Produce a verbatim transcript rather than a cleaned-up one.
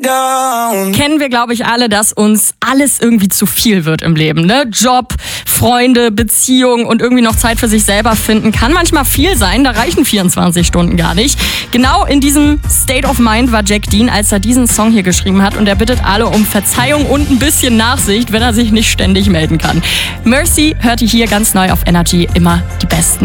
Kennen wir, glaube ich, alle, dass uns alles irgendwie zu viel wird im Leben, ne? Job, Freunde, Beziehung und irgendwie noch Zeit für sich selber finden kann manchmal viel sein, da reichen vierundzwanzig Stunden gar nicht. Genau in diesem State of Mind war Jack Dean, als er diesen Song hier geschrieben hat, und er bittet alle um Verzeihung und ein bisschen Nachsicht, wenn er sich nicht ständig melden kann. Mercy hört ihr hier ganz neu auf Energy, immer die besten